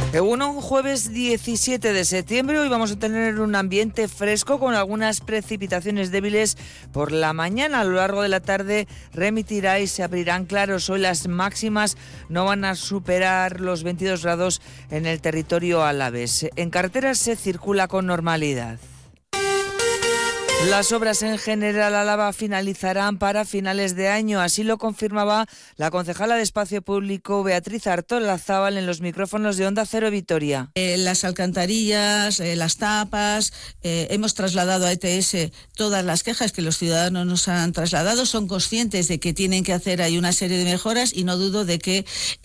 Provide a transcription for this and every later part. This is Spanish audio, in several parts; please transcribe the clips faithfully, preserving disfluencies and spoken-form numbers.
Egunon, jueves diecisiete de septiembre, hoy vamos a tener un ambiente fresco con algunas precipitaciones débiles por la mañana. A lo largo de la tarde remitirá y se abrirán claros. Hoy las máximas no van a superar los veintidós grados en el territorio alavés. En carreteras se circula con normalidad. Las obras en General Álava finalizarán para finales de año, así lo confirmaba la concejala de Espacio Público Beatriz Artolazábal en los micrófonos de Onda Cero Vitoria. Eh, las alcantarillas, eh, las tapas, eh, hemos trasladado a E T S todas las quejas que los ciudadanos nos han trasladado, son conscientes de que tienen que hacer ahí una serie de mejoras y no dudo de que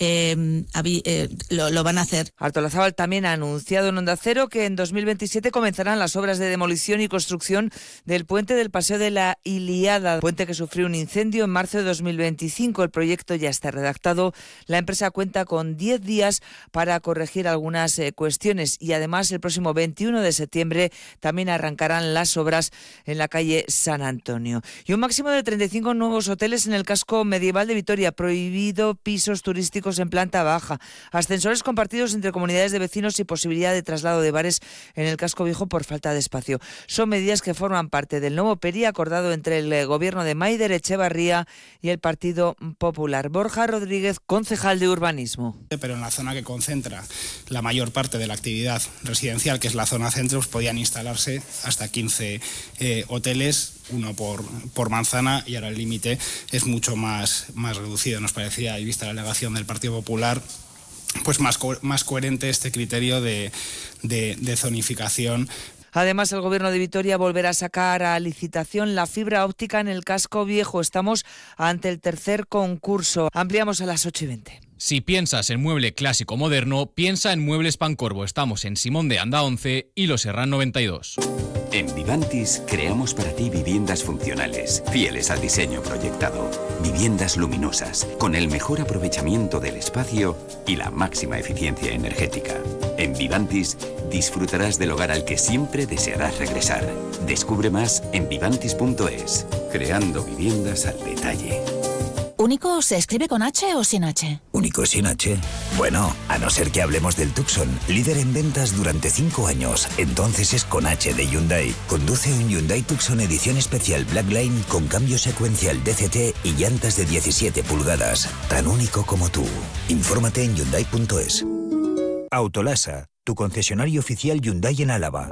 eh, eh, lo, lo van a hacer. Artolazábal también ha anunciado en Onda Cero que en dos mil veintisiete comenzarán las obras de demolición y construcción del puente del Paseo de la Ilíada, puente que sufrió un incendio en marzo de dos mil veinticinco. El proyecto ya está redactado. La empresa cuenta con diez días para corregir algunas eh, cuestiones y además el próximo veintiuno de septiembre también arrancarán las obras en la calle San Antonio. Y un máximo de treinta y cinco nuevos hoteles en el casco medieval de Vitoria, prohibido pisos turísticos en planta baja, ascensores compartidos entre comunidades de vecinos y posibilidad de traslado de bares en el casco viejo por falta de espacio. Son medidas que forman parte del nuevo P E R I acordado entre el gobierno de Maider Echevarría y el Partido Popular. Borja Rodríguez, concejal de Urbanismo. Pero en la zona que concentra la mayor parte de la actividad residencial, que es la zona centro, pues podían instalarse hasta quince eh, hoteles, uno por, por manzana, y ahora el límite es mucho más, más reducido. Nos parecía, y vista la alegación del Partido Popular, pues más, co- más coherente este criterio de, de, de zonificación. Además, el Gobierno de Vitoria volverá a sacar a licitación la fibra óptica en el casco viejo. Estamos ante el tercer concurso. Ampliamos a las ocho y veinte. Si piensas en mueble clásico moderno, piensa en Muebles Pancorbo. Estamos en Simón de Anda once y Los Herrán noventa y dos. En Vivantis creamos para ti viviendas funcionales, fieles al diseño proyectado. Viviendas luminosas, con el mejor aprovechamiento del espacio y la máxima eficiencia energética. En Vivantis disfrutarás del hogar al que siempre desearás regresar. Descubre más en vivantis punto es, creando viviendas al detalle. ¿Único se escribe con H o sin H? ¿Único sin H? Bueno, a no ser que hablemos del Tucson, líder en ventas durante cinco años. Entonces es con H de Hyundai. Conduce un Hyundai Tucson edición especial Blackline con cambio secuencial D C T y llantas de diecisiete pulgadas. Tan único como tú. Infórmate en hyundai punto es. Autolasa, tu concesionario oficial Hyundai en Álava.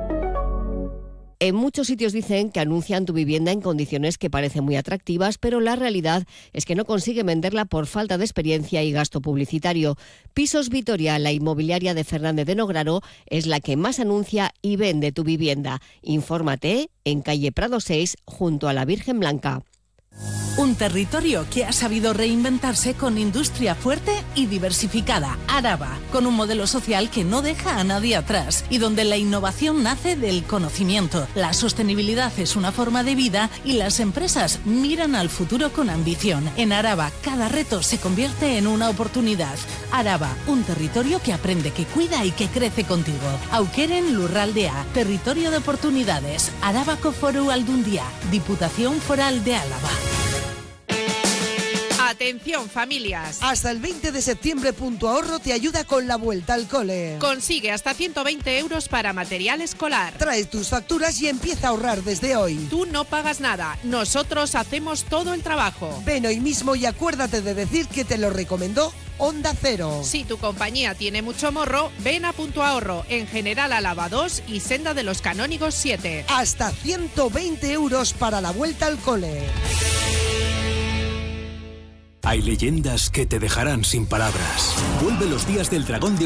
En muchos sitios dicen que anuncian tu vivienda en condiciones que parecen muy atractivas, pero la realidad es que no consiguen venderla por falta de experiencia y gasto publicitario. Pisos Vitoria, la inmobiliaria de Fernández de Nograro, es la que más anuncia y vende tu vivienda. Infórmate en calle Prado seis, junto a la Virgen Blanca. Un territorio que ha sabido reinventarse con industria fuerte y diversificada. Araba, con un modelo social que no deja a nadie atrás y donde la innovación nace del conocimiento. La sostenibilidad es una forma de vida y las empresas miran al futuro con ambición. En Araba, cada reto se convierte en una oportunidad. Araba, un territorio que aprende, que cuida y que crece contigo. Aukeren Lurraldea, territorio de oportunidades. Arabako Foru Aldundia, Diputación Foral de Álava. Atención, familias. Hasta el veinte de septiembre Punto Ahorro te ayuda con la vuelta al cole. Consigue hasta ciento veinte euros para material escolar. Trae tus facturas y empieza a ahorrar desde hoy. Tú no pagas nada, nosotros hacemos todo el trabajo. Ven hoy mismo y acuérdate de decir que te lo recomendó Onda Cero. Si tu compañía tiene mucho morro, ven a Punto Ahorro en General Álava dos y Senda de los Canónigos siete. Hasta ciento veinte euros para la vuelta al cole. Hay leyendas que te dejarán sin palabras. Vuelve los días del dragón de